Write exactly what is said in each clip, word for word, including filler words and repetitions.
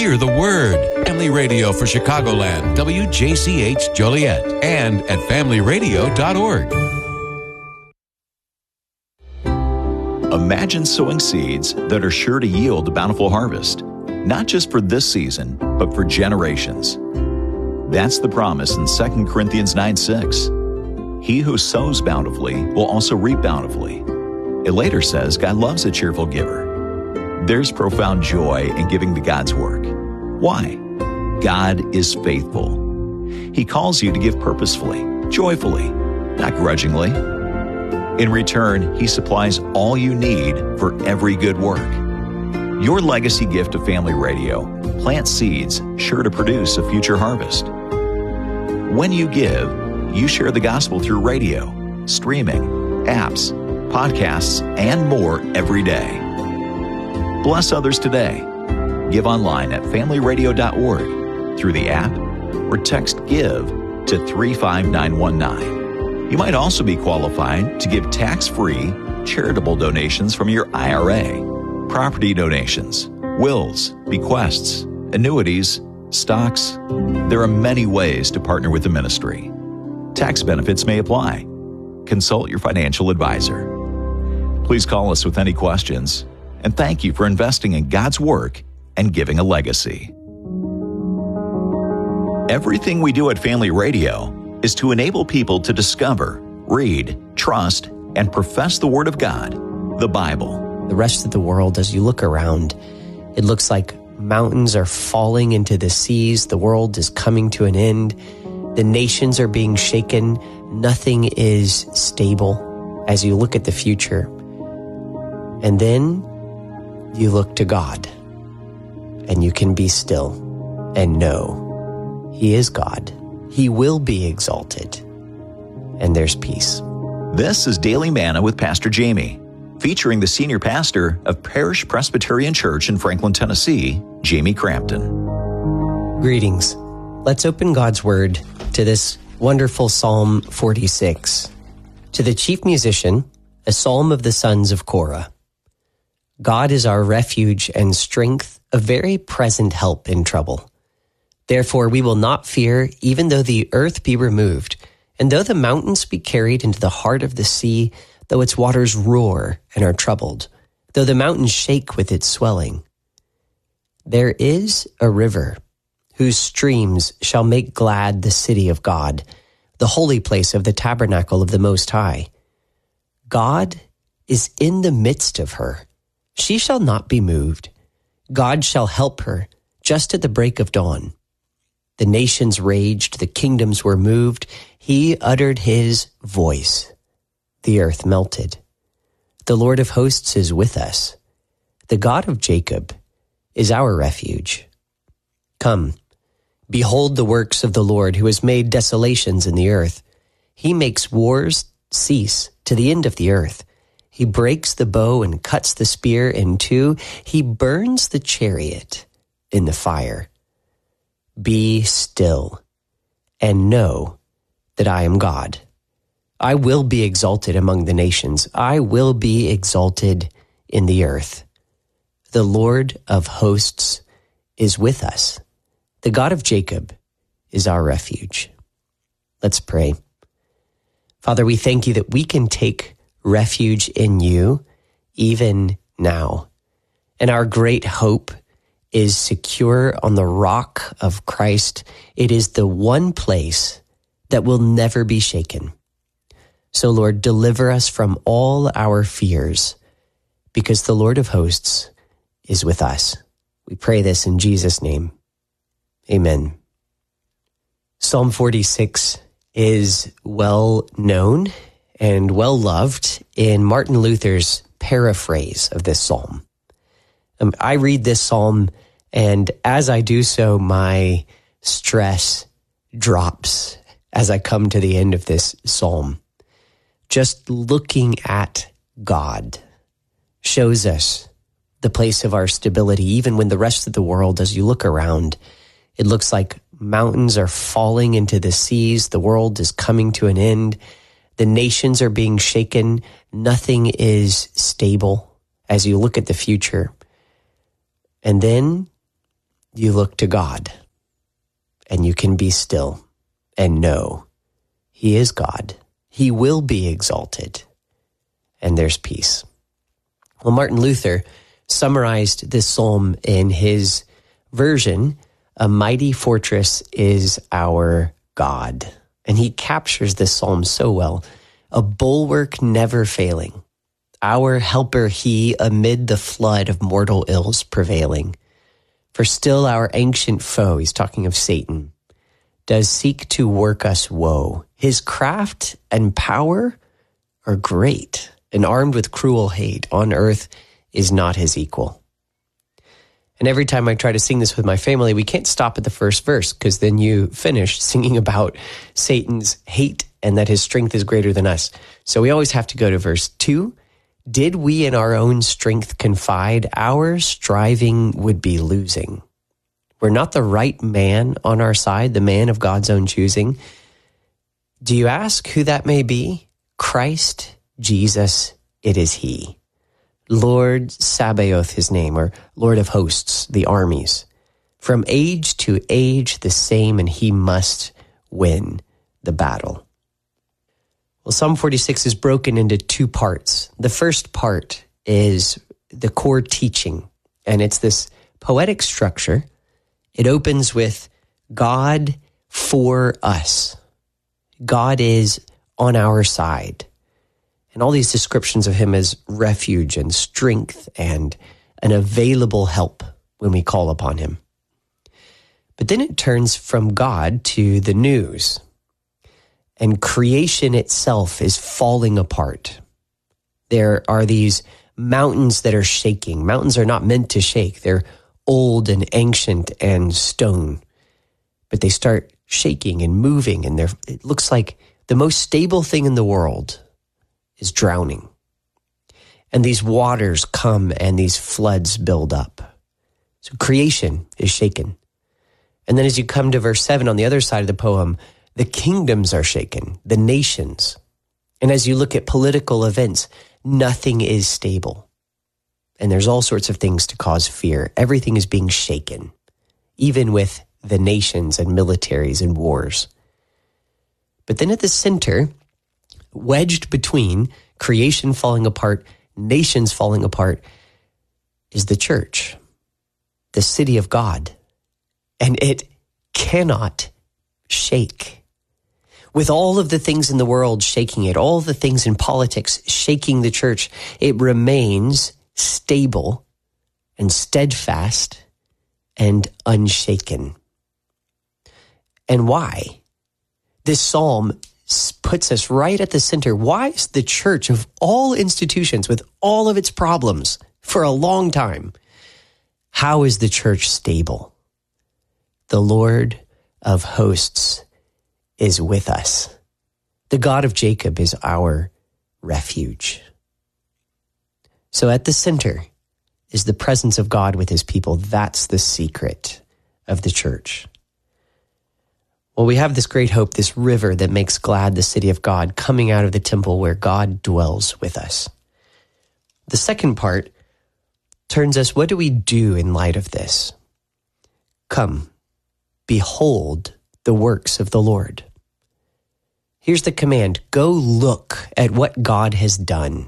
Hear the Word. Family Radio for Chicagoland, W J C H Joliet, and at family radio dot org. Imagine sowing seeds that are sure to yield a bountiful harvest, not just for this season, but for generations. That's the promise in Second Corinthians nine six. He who sows bountifully will also reap bountifully. It later says God loves a cheerful giver. There's profound joy in giving to God's work. Why? God is faithful. He calls you to give purposefully, joyfully, not grudgingly. In return, He supplies all you need for every good work. Your legacy gift to Family Radio plants seeds sure to produce a future harvest. When you give, you share the gospel through radio, streaming, apps, podcasts, and more every day. Bless others today. Give online at family radio dot org, through the app, or text GIVE to three five nine one nine. You might also be qualified to give tax-free charitable donations from your I R A, property donations, wills, bequests, annuities, stocks. There are many ways to partner with the ministry. Tax benefits may apply. Consult your financial advisor. Please call us with any questions, and thank you for investing in God's work and giving a legacy. Everything we do at Family Radio is to enable people to discover, read, trust, and profess the Word of God, the Bible. The rest of the world, as you look around, it looks like mountains are falling into the seas. The world is coming to an end. The nations are being shaken. Nothing is stable as you look at the future. And then you look to God, and you can be still and know He is God. He will be exalted, and there's peace. This is Daily Manna with Pastor Jamie, featuring the senior pastor of Parish Presbyterian Church in Franklin, Tennessee, Jamie Crampton. Greetings. Let's open God's Word to this wonderful Psalm forty-six. To the chief musician, a psalm of the sons of Korah. God is our refuge and strength, a very present help in trouble. Therefore we will not fear, even though the earth be removed, and though the mountains be carried into the heart of the sea, though its waters roar and are troubled, though the mountains shake with its swelling. There is a river whose streams shall make glad the city of God, the holy place of the tabernacle of the Most High. God is in the midst of her. She shall not be moved. God shall help her just at the break of dawn. The nations raged, the kingdoms were moved. He uttered His voice. The earth melted. The Lord of hosts is with us. The God of Jacob is our refuge. Come, behold the works of the Lord, who has made desolations in the earth. He makes wars cease to the end of the earth. He breaks the bow and cuts the spear in two. He burns the chariot in the fire. Be still and know that I am God. I will be exalted among the nations. I will be exalted in the earth. The Lord of hosts is with us. The God of Jacob is our refuge. Let's pray. Father, we thank You that we can take refuge in You even now. And our great hope is secure on the rock of Christ. It is the one place that will never be shaken. So, Lord, deliver us from all our fears, because the Lord of hosts is with us. We pray this in Jesus' name. Amen. Psalm forty-six is well known and well loved in Martin Luther's paraphrase of this psalm. Um, I read this psalm, and as I do so, my stress drops as I come to the end of this psalm. Just looking at God shows us the place of our stability, even when the rest of the world, as you look around, it looks like mountains are falling into the seas, the world is coming to an end, the nations are being shaken, nothing is stable as you look at the future. And then you look to God and you can be still and know He is God. He will be exalted, and there's peace. Well, Martin Luther summarized this psalm in his version, "A mighty fortress is our God." And he captures this psalm so well. A bulwark never failing, our helper He amid the flood of mortal ills prevailing. For still our ancient foe, he's talking of Satan, does seek to work us woe. His craft and power are great, and armed with cruel hate, on earth is not his equal. And every time I try to sing this with my family, we can't stop at the first verse, because then you finish singing about Satan's hate and that his strength is greater than us. So we always have to go to verse two. Did we in our own strength confide, our striving would be losing. We're not the right man on our side, the man of God's own choosing. Do you ask who that may be? Christ Jesus, it is He. Lord Sabaoth, His name, or Lord of hosts, the armies. From age to age the same, and He must win the battle. Well, Psalm forty-six is broken into two parts. The first part is the core teaching, and it's this poetic structure. It opens with God for us. God is on our side. And all these descriptions of Him as refuge and strength and an available help when we call upon Him. But then it turns from God to the news. And creation itself is falling apart. There are these mountains that are shaking. Mountains are not meant to shake. They're old and ancient and stone. But they start shaking and moving, and they're, it looks like the most stable thing in the world is drowning. And these waters come and these floods build up. So creation is shaken. And then as you come to verse seven on the other side of the poem, the kingdoms are shaken, the nations. And as you look at political events, nothing is stable. And there's all sorts of things to cause fear. Everything is being shaken, even with the nations and militaries and wars. But then at the center, wedged between creation falling apart, nations falling apart, is the church, the city of God. And it cannot shake. With all of the things in the world shaking it, all the things in politics shaking the church, it remains stable and steadfast and unshaken. And why? This psalm puts us right at the center. Why is the church, of all institutions, with all of its problems for a long time, how is the church stable? The Lord of hosts is with us. The God of Jacob is our refuge. So at the center is the presence of God with His people. That's the secret of the church. Well, we have this great hope, this river that makes glad the city of God, coming out of the temple where God dwells with us. The second part turns us, what do we do in light of this? Come, behold the works of the Lord. Here's the command, go look at what God has done.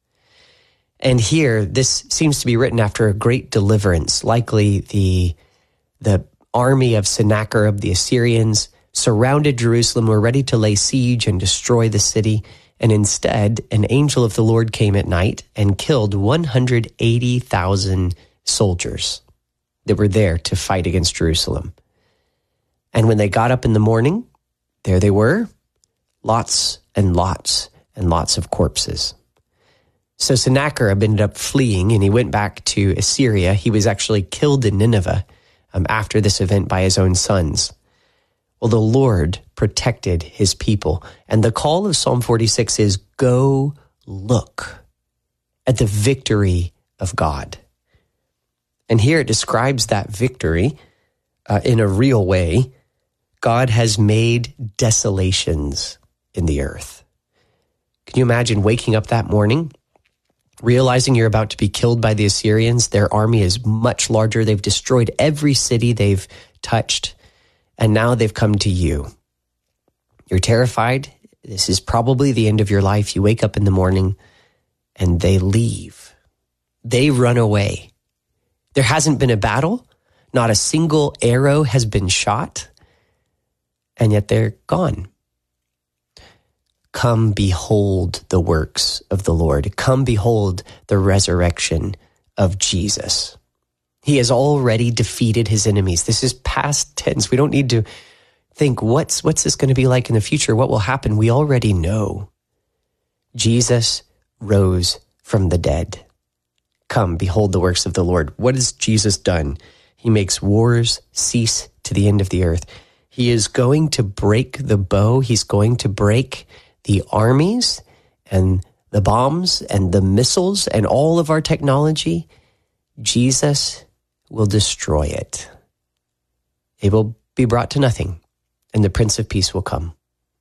And here, this seems to be written after a great deliverance, likely the, the army of Sennacherib, the Assyrians, surrounded Jerusalem, were ready to lay siege and destroy the city. And instead, an angel of the Lord came at night and killed one hundred eighty thousand soldiers that were there to fight against Jerusalem. And when they got up in the morning, there they were, lots and lots and lots of corpses. So Sennacherib ended up fleeing, and he went back to Assyria. He was actually killed in Nineveh um, after this event by his own sons. Well, the Lord protected His people. And the call of Psalm forty-six is, go look at the victory of God. And here it describes that victory uh, in a real way. God has made desolations in the earth. Can you imagine waking up that morning realizing you're about to be killed by the Assyrians. Their army is much larger. They've destroyed every city they've touched, and now they've come to you. You're terrified. This is probably the end of your life. You wake up in the morning, and they leave. They run away. There hasn't been a battle. Not a single arrow has been shot, and yet they're gone. Come behold the works of the Lord. Come behold the resurrection of Jesus. He has already defeated his enemies. This is past tense. We don't need to think, what's, what's this going to be like in the future? What will happen? We already know. Jesus rose from the dead. Come, behold the works of the Lord. What has Jesus done? He makes wars cease to the end of the earth. He is going to break the bow. He's going to break the armies and the bombs and the missiles and all of our technology. Jesus will destroy it. It will be brought to nothing, and the Prince of Peace will come.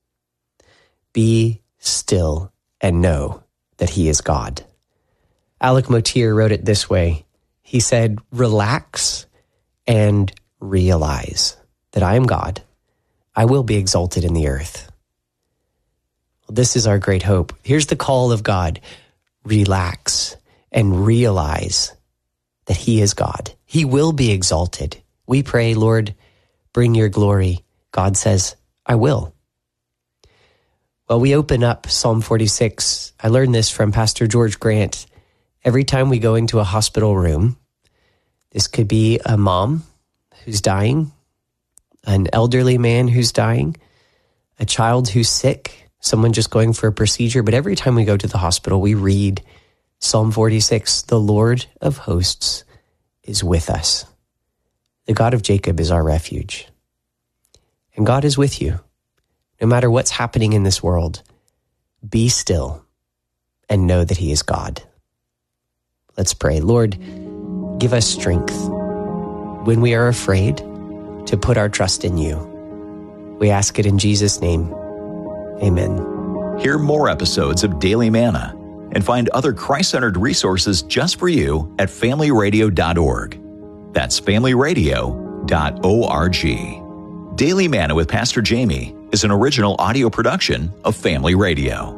Be still and know that he is God. Alec Motyer wrote it this way. He said, relax and realize that I am God. I will be exalted in the earth. Well, this is our great hope. Here's the call of God. Relax and realize that he is God. He will be exalted. We pray, Lord, bring your glory. God says, I will. Well, we open up Psalm forty-six. I learned this from Pastor George Grant. Every time we go into a hospital room, this could be a mom who's dying, an elderly man who's dying, a child who's sick, someone just going for a procedure. But every time we go to the hospital, we read Psalm forty-six, the Lord of hosts is with us. The God of Jacob is our refuge. And God is with you. No matter what's happening in this world, be still and know that he is God. Let's pray. Lord, give us strength when we are afraid to put our trust in you. We ask it in Jesus' name. Amen. Hear more episodes of Daily Manna and find other Christ-centered resources just for you at family radio dot org. That's family radio dot org. Daily Manna with Pastor Jamie is an original audio production of Family Radio.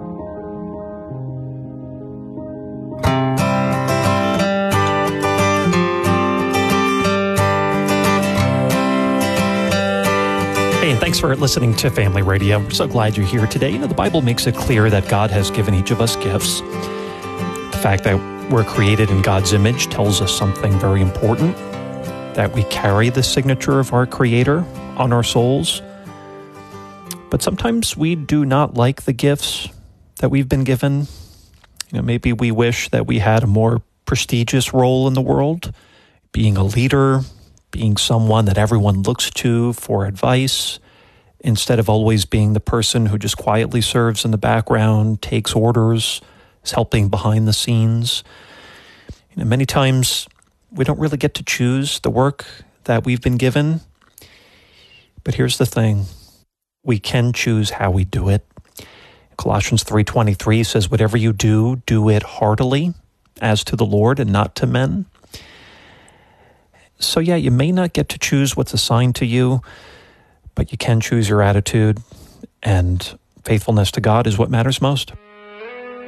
Hey, thanks for listening to Family Radio. We're so glad you're here today. You know, the Bible makes it clear that God has given each of us gifts. The fact that we're created in God's image tells us something very important, that we carry the signature of our Creator on our souls. But sometimes we do not like the gifts that we've been given. You know, maybe we wish that we had a more prestigious role in the world, being a leader, being someone that everyone looks to for advice, instead of always being the person who just quietly serves in the background, takes orders, is helping behind the scenes. You know, many times we don't really get to choose the work that we've been given. But here's the thing. We can choose how we do it. Colossians three twenty-three says, whatever you do, do it heartily, as to the Lord and not to men. So yeah, you may not get to choose what's assigned to you, but you can choose your attitude, and faithfulness to God is what matters most.